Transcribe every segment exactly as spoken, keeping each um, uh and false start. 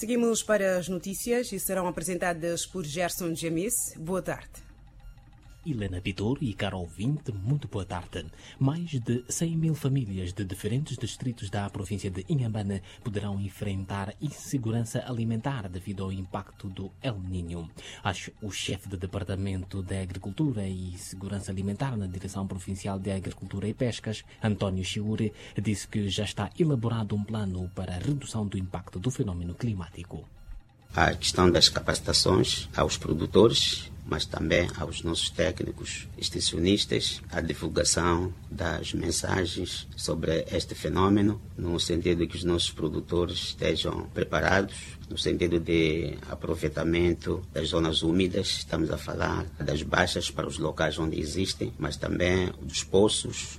Seguimos para as notícias e serão apresentadas por Gerson Jamis. Boa tarde. Helena Pitor e caro ouvinte, muito boa tarde. Mais de cem mil famílias de diferentes distritos da província de Inhambane poderão enfrentar insegurança alimentar devido ao impacto do El Niño. O chefe do Departamento de Agricultura e Segurança Alimentar na Direção Provincial de Agricultura e Pescas, António Chiuri, disse que já está elaborado um plano para a redução do impacto do fenômeno climático. A questão das capacitações aos produtores, mas também aos nossos técnicos, extensionistas, a divulgação das mensagens sobre este fenômeno, no sentido de que os nossos produtores estejam preparados, no sentido de aproveitamento das zonas úmidas. Estamos a falar das baixas para os locais onde existem, mas também dos poços.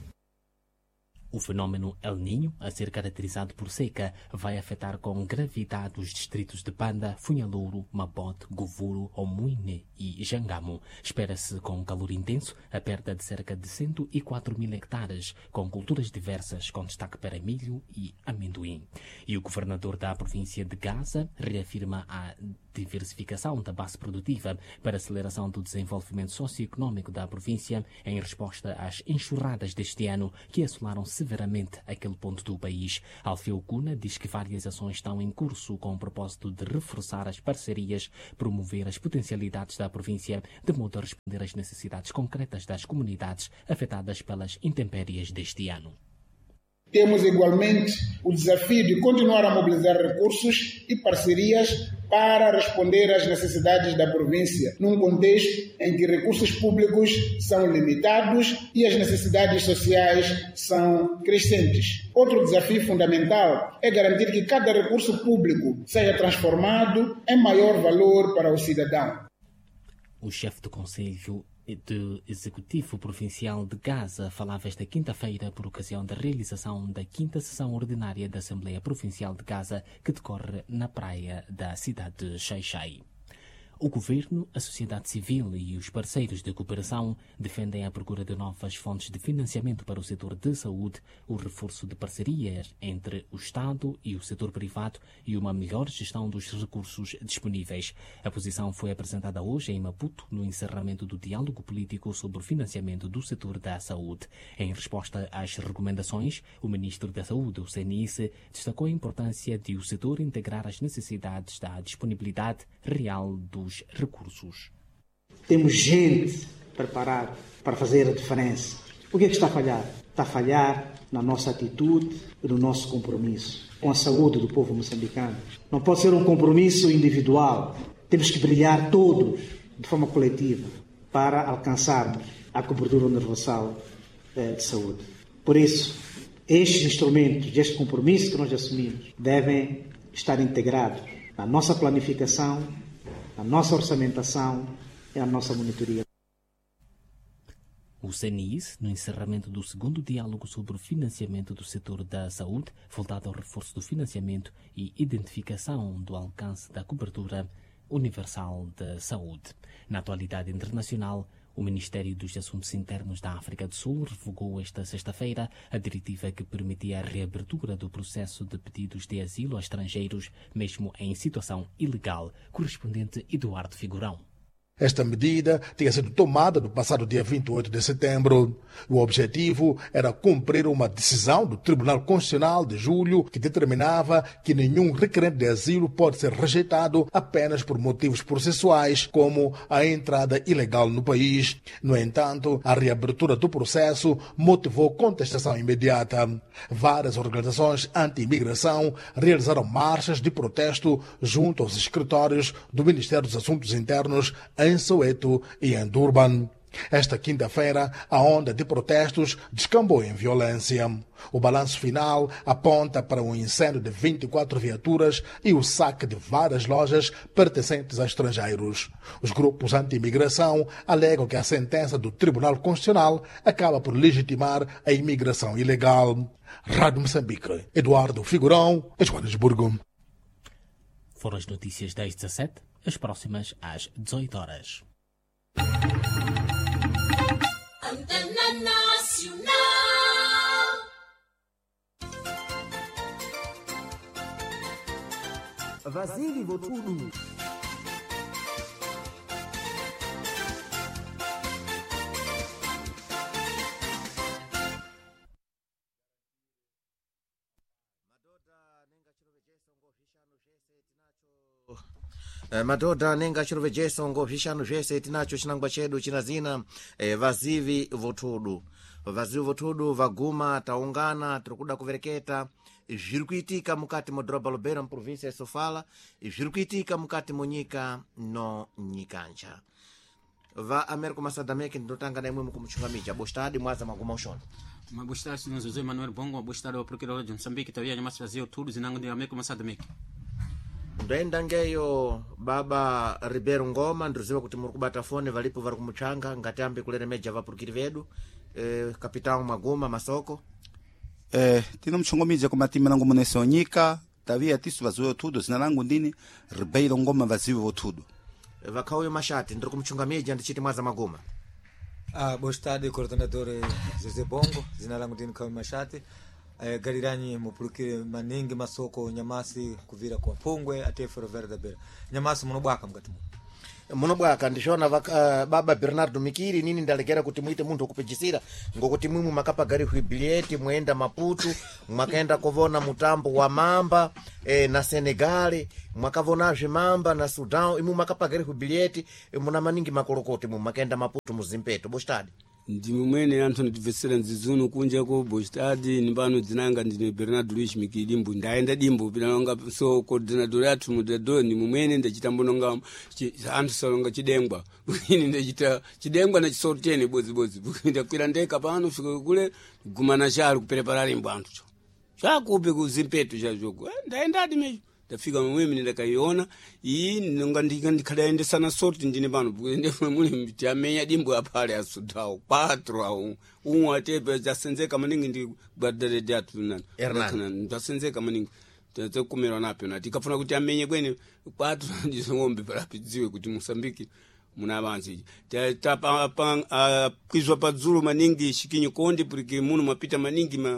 O fenômeno El Niño, a ser caracterizado por seca, vai afetar com gravidade os distritos de Panda, Funhalouro, Mabote, Govuro, Omuine e Jangamo. Espera-se, com calor intenso, a perda de cerca de cento e quatro mil hectares, com culturas diversas, com destaque para milho e amendoim. E o governador da província de Gaza reafirma a diversificação da base produtiva para a aceleração do desenvolvimento socioeconômico da província em resposta às enxurradas deste ano que assolaram severamente aquele ponto do país. Alfeu Cuna diz que várias ações estão em curso com o propósito de reforçar as parcerias, promover as potencialidades da província, de modo a responder às necessidades concretas das comunidades afetadas pelas intempéries deste ano. Temos igualmente o desafio de continuar a mobilizar recursos e parcerias para responder às necessidades da província, num contexto em que recursos públicos são limitados e as necessidades sociais são crescentes. Outro desafio fundamental é garantir que cada recurso público seja transformado em maior valor para o cidadão. O chefe do Conselho do Executivo Provincial de Gaza falava esta quinta-feira por ocasião da realização da quinta sessão ordinária da Assembleia Provincial de Gaza, que decorre na praia da cidade de Xai-Xai. O Governo, a sociedade civil e os parceiros de cooperação defendem a procura de novas fontes de financiamento para o setor de saúde, o reforço de parcerias entre o Estado e o setor privado e uma melhor gestão dos recursos disponíveis. A posição foi apresentada hoje em Maputo, no encerramento do diálogo político sobre o financiamento do setor da saúde. Em resposta às recomendações, o Ministro da Saúde, o C N I S, destacou a importância de o setor integrar as necessidades da disponibilidade real do recursos. Temos gente preparada para fazer a diferença. O que é que está a falhar? Está a falhar na nossa atitude e no nosso compromisso com a saúde do povo moçambicano. Não pode ser um compromisso individual. Temos que brilhar todos de forma coletiva para alcançarmos a cobertura universal de saúde. Por isso, estes instrumentos, este compromisso que nós assumimos, devem estar integrados na nossa planificação, a nossa orçamentação e a nossa monitoria. O C N I S, no encerramento do segundo diálogo sobre o financiamento do setor da saúde, voltado ao reforço do financiamento e identificação do alcance da cobertura universal da saúde. Na atualidade internacional, o Ministério dos Assuntos Internos da África do Sul revogou esta sexta-feira a diretiva que permitia a reabertura do processo de pedidos de asilo a estrangeiros, mesmo em situação ilegal. Correspondente Eduardo Figurão. Esta medida tinha sido tomada no passado dia vinte e oito de setembro. O objetivo era cumprir uma decisão do Tribunal Constitucional de julho que determinava que nenhum requerente de asilo pode ser rejeitado apenas por motivos processuais, como a entrada ilegal no país. No entanto, a reabertura do processo motivou contestação imediata. Várias organizações anti-imigração realizaram marchas de protesto junto aos escritórios do Ministério dos Assuntos Internos em Soweto e em Durban. Esta quinta-feira, a onda de protestos descambou em violência. O balanço final aponta para um incêndio de vinte e quatro viaturas e o saque de várias lojas pertencentes a estrangeiros. Os grupos anti-imigração alegam que a sentença do Tribunal Constitucional acaba por legitimar a imigração ilegal. Rádio Moçambique, Eduardo Figurão, Joanesburgo. Foram as notícias das dezassete, as próximas às dezoito horas. Antena Nacional. vazivi votudu. Uh, madhodha nenga chirovejeso ngo zvishanu zvese tinacho chinangwa chedu china zina eh, vazivi votudu vazivi votudu vaguma taungana tiri kuda kuvereketa zviri kuitika mukati modhorobha lobera muprovinsi ya Sofala, zviri kuitika mukati munyika no nyikanja va America Masadameke. Ndinotanga naimwe mukumuchungamija bostadi mwaza maguma ushona mabostadi sinozozo Emmanuel Bongo bostadi wa procurador de Moçambique tawia nyamasi vazivi votudu zinango ndi America Masadameke. Ndoenda ngeyo baba Ribeiro Ngoma ndiruziva kuti muri kubata fone valipo vari kumuchanga ngati ambe kuleremeja vapurukiri vedu eh, kapitão Maguma Masoko eh, tino mchongomija kumatima nangu munese onyika tavia tisu vaziwe tudo zina langu ndini Ribeiro Ngoma vaziwe votudo eh, vakauyo mashati ndiri kumuchungamija ndichiti mwaza Maguma. Ah, bostadi coordenador José Bongo zina langu ndini kauyo mashati. Eh, galiranyi mupulukire maningi Masoko nyamasi kuvira kwa Pungwe ate Ferroviária da Beira nyamasi munobwaka mkati munobwaka ndishona uh, baba Bernardo Mikiri nini ndalegera kuti muite munthu okupejisira ngokuti mwimu makapagari huibilieti muenda Maputo mwakaenda kovona mutambo wa mamba eh, na Senegal mwakavonazve mamba na Sudan imu makapagari huibilieti eh, muna maningi makorokoti mu makaenda Maputo muzimpeto bostadi ndimi mwene Anthony Tivesera nzizunu kunja ko bostadi nimbano dzinanga ndine Bernardo Luis Mikiri mbu ndaenda dimbo pinanga so coordinator yathu mudado ni mwene ndachitambononga anthu salonga chidengwa ini ndachita chidengwa na chisorteni bozi bozi ndakwira ndeka pano fika kule gumana chali kuprepara limbo anthu cho chakupe kuzimpeto chajogo ndaenda dimejo ndafika mwemi ndakaiona iyi nonga ndika ndikadaende sana sorti ndine pano ndine muli mtiamenya dimbo apale asudao quatro au um atepe zasenzeka maningi ndi badale datu nani Hernani ndasenzeka maningi takumera napo na tikafuna kuti amenye kwene quatro ndizongombe parapidziwe kuti Moçambique muna avanzi tapa pa kwizwa padzulu maningi shikinyo kondi porque muno mapita maningi ma,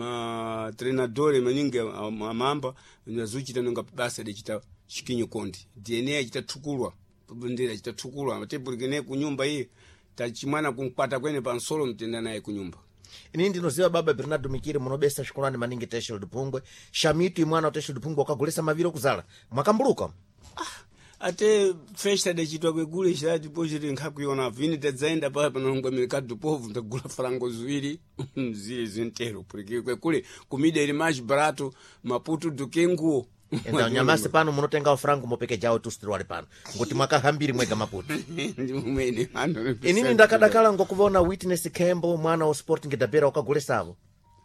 ma treinador maningi amamba ndazuchita nonga basa de chita shikinyo kondi D N A chitatukulwa ndera chitatukulwa mate porque ne kunyumba hii tachimwana kumkwata kwene pansolo mtenda naye kunyumba. Ini ndinoziva baba Bernardo Mikiri munobesa shikolani maningi Teshel Dupungwe Shamitu mwana wa Teshel Dupungwe wakagulesa maviro kuzala mwakambuluka ah. Ate festa de chitwa kwegule chati pochiti nkhakuiona vini tadzaenda pala panongwa mercado povo ndagula frango ziwiri zili zintero porque kwekule comida ili mais barato Maputo do que nguo enda nyamasi pano munotenga frango mopeke jao tustiri wali pano ngoti mwakahambiri mwega Maputo ndimumene inini ndakadakala ngokuvona Witness Kembo mwana wa Sporting da Beira wakagulesavo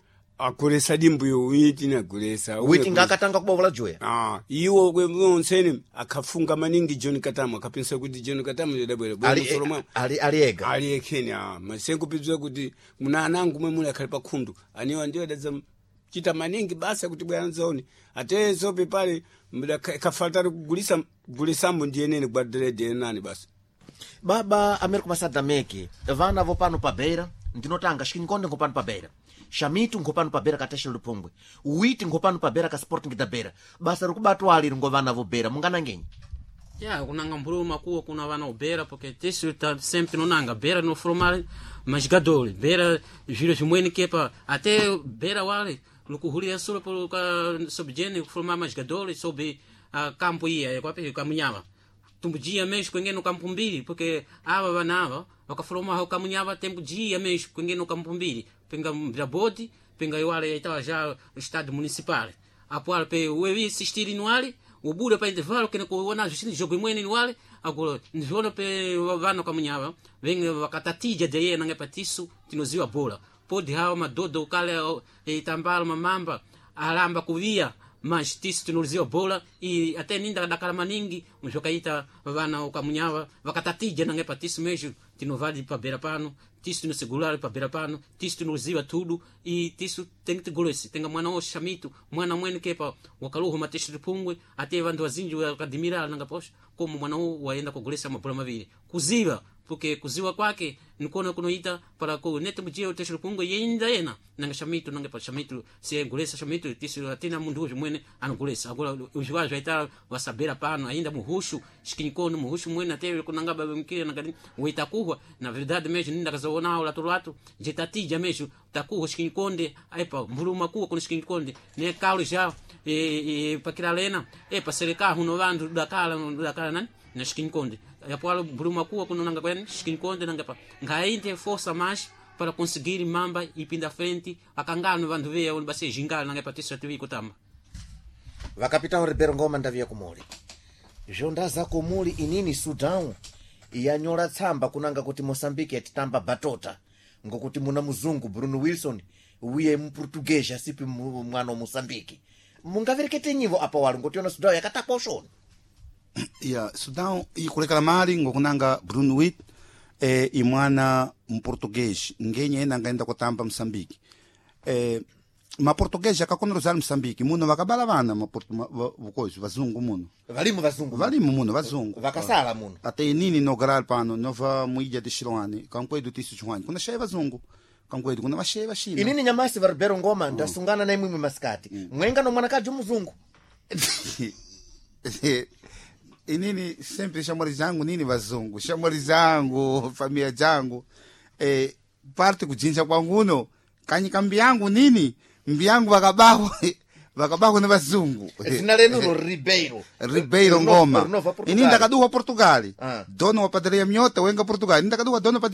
akulesa dimbu yo witi na kulesa witi ngakatanga kubovola juya ah iwo kwemonseni akafunga maningi John Katama akapinsa kuti John Katama ndabwera bwana Solomon ali aliega ali ekeni ah masengo pizwa kuti muna anangu mwe muli akali pakhundu aniwa ndiyo daza chita maningi basa kuti bwana zoni ate zope pale kafatari kugulisa gulisambo ndiyenene kwa drede nani basi baba America Masadameke vana vo pano pa Beira ndinotanga shikinkonde ngopano pa Beira Shamitu ngopano pa Beira ka Teshel Dupungwe Witi ngopano pa Beira ka Sporting da Beira basa rikubatwa ali ngovana vo Beira mungana ngenyi ya kunanga mbulu makuwa kuna vana vo Beira porque Teshel tá sempre nonanga Beira no formar mas jogadores Beira vira jumweni kepa até Beira wale lukuhulia solo pelo ka subgene formar mais jogadores sob a campo ia kwa pe kamunyava tumbudia mesmo kwengene no campo mbili porque ava vanava wakaforoma ho kamunyava tempo dia mesmo kwengene no campo mbili penga brabodi penga iwale itawa já estado municipal apoal pe wevi assistir no ali o bura para intervalo que no wana justiça jogo mwene no ali agora njono pe vano kamunyava vem wakatatija de na ngepatisu tinoziwa bola pode hawa madodo kale itambala mamamba alamba kuvia mas tisu tinoziwa bola e até ninda dakala maningi mjokaita vana ukamunyava wakatatija na ngepatisu mesmo tinovali pa Beira pano tisu no segurar pa Beira pano tisu no ziva tudo e tisu tem que golesi tenga mwana o Shamitu mwana mwene kepa wakaluho Mateshel Dupungwe até vandu wazinji wakadimira nanga posho como mwana o waenda kugolesa mabola mavili kuziva porque kuziwa kwake nikuona kunoita para ku nete mujia utesho pungo yenda ena nanga shamitu nanga pa shamitu se gulesa shamitu tisu atina mundu hoje mwene anagulesa agora ujuaje aita wasabera pano ainda muhushu shikinikono muhushu mwene até kunanga baba mkire nanga uitakuwa na verdade mesmo ninda kazaona aula tolatu jetatija mesmo takuwa shikinikonde aipa mbuluma kuwa kuna shikinikonde ne kaulo já e, e pakira lena e pa serikali huno vandu dakala dakala nani na shikinikonde yapwalo mbuluma kuwa kuna nanga kwani shikinikonde nanga pa ngainte força mais para conseguir mamba e pinda frente akangano vandu veya on base jingala nanga patisa tv kutama vakapita Ribeiro Ngoma ndavia kumuli jonda za kumuli inini Sudan yanyola tsamba kunanga kuti Mozambique atitamba batota ngokuti muna muzungu Bruno Wilson uye mportuguesa sipi mwana wa Mozambique mungaverekete nyivo apa wali ngoti ona Sudan yakatapa oshoni ya Sudan ikulekala mali ngokunanga Bruno Wit e imwana mportuguês ngenye ena ngaenda kutamba Mozambique e ma português akakonrozala Mozambique muno vakabala vana ma vukozi vazungu muno valimu vazungu valimu muno vazungu vakasala muno ate inini no gral pano nova muija de Shirwani kankwedu tisu chwani kuna shaya vazungu kankwedu kuna vashaya vashina inini nyamasi va Ribeiro Ngoma ndasungana na imwe maskati mwenga no mwanakaji muzungu inini sempre shamwari zangu nini vazungu shamwari zangu familia zangu eh parte kujinja kwangu uno kanyika mbiyangu nini mbiyangu vakabaho vakabaho ne vazungu zina lenu Ribeiro Ribeiro Ngoma ini ndakaduwa Portugali ah. dono wa padaria mnyota wenga Portugali ndakaduwa dono